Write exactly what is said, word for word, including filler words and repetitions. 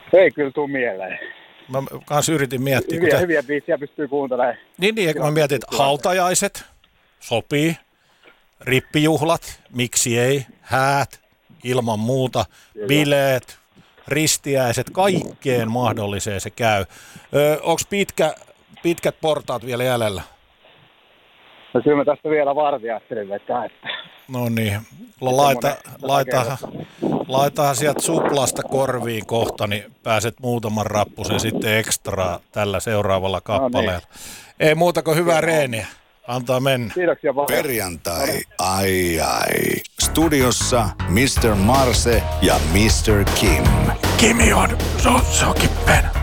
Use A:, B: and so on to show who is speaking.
A: Ei kyllä tuu mieleen.
B: Mä kans yritin miettiä.
A: Hyviä,
B: Kuten...
A: hyviä biisiä pystyy kuuntelemaan.
B: Niin, niin, kun mä mietin, että hautajaiset sopii, rippijuhlat, miksi ei, häät, ilman muuta, bileet, ristiäiset, kaikkeen mahdolliseen se käy. Öö, onks pitkä, pitkät portaat vielä jäljellä?
A: No kyllä mä tästä vielä vartin ajattelin vetää, että...
B: No niin, laita, laita, laitahan sieltä suplasta korviin kohta, niin pääset muutaman rappusen sitten ekstraa tällä seuraavalla kappaleella. No niin. Ei muuta kuin hyvää reeniä. Antaa mennä.
A: Kiitoksia paljon.
C: Perjantai, ai ai. Studiossa mister Marse ja mister Kim.
B: Kimi on, se on, se on kippeenä.